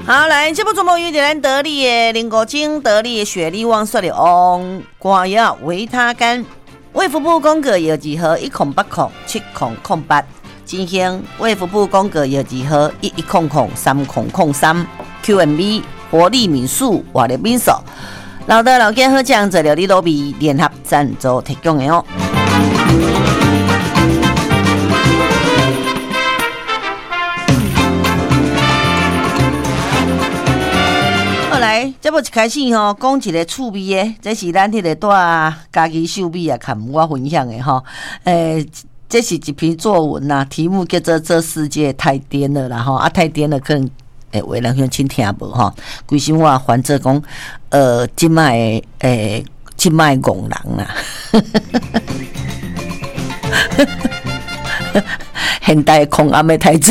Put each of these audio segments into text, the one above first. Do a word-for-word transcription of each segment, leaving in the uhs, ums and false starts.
好，来，这部节目由咱得力的林国精、得力的雪力旺说的翁瓜药维他甘，卫福部公告药剂号一空八空七空空八，进行卫福部公告药剂号一一空空三空空三 Q M B 活力敏素活力敏素，老的老健好酱这料理都比联合赞助提供的哦。来，这要一开始吼，讲一个趣味的，这是咱迄个带家己手笔啊，看我分享的吼。诶、欸，这是一篇作文呐、啊，题目叫做“这世界太颠了”啦吼，啊，太颠了，可能诶，有的人乡亲听无吼。规心话反正讲，呃，即卖诶，即卖戆人啦。现代空暗的太济。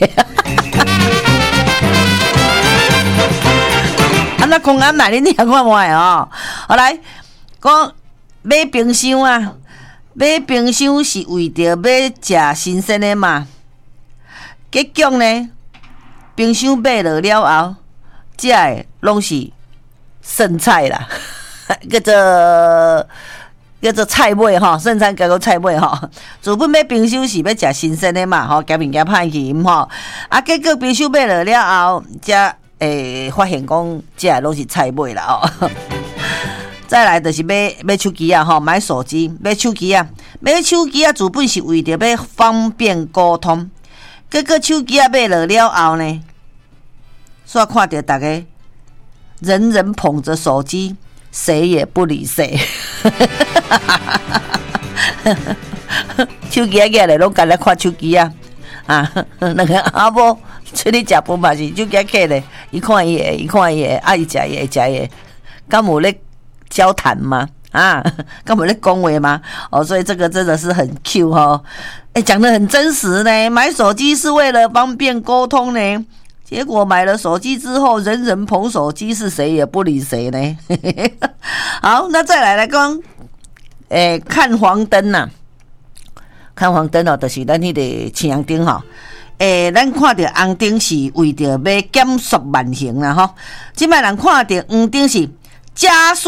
啊，那空安来恁听看卖哦。好来，讲买冰箱啊，买冰箱是为着要食新鲜的嘛。结局呢，冰箱买落了后，食的拢是剩菜啦，叫做叫做菜尾吼，剩菜叫做菜尾吼。自本买冰箱是要食新鲜的嘛，吼，夹物件歹去吼。啊，结果冰箱买落了后，才诶、欸，发现讲这拢是菜尾啦哦。再来就是买买手机啊吼，买手机买手机啊，买手机啊，自本是为着要方便沟通，结果手机啊买了了后呢，煞看到大家人人捧着手机，谁也不理谁。手机啊，起来拢干来看手机啊，啊，那个阿婆。出去食饭嘛是就加客咧，伊看伊的，伊看伊的，啊伊食伊的，食伊的，敢有咧交谈吗？啊，敢有咧讲话吗？哦，所以这个真的是很 Q 哦，哎、欸，讲得很真实呢。买手机是为了方便沟通呢，结果买了手机之后，人人捧手机，是谁也不理谁呢。好，那再来来讲，诶、欸，看黄灯呐、啊，看黄灯哦，就是咱迄个青阳灯吼。诶、欸，咱看到红灯是为着要减速慢行啦吼，即摆人看到黄灯是加速。